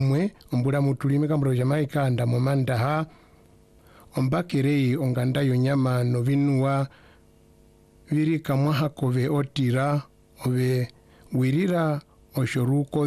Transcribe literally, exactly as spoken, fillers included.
mwe ombula mutulime kambro Jamaica nda momandaha ombakirei onganda yonyama novinua viri kamwa hakove otira ove wirira oshoruko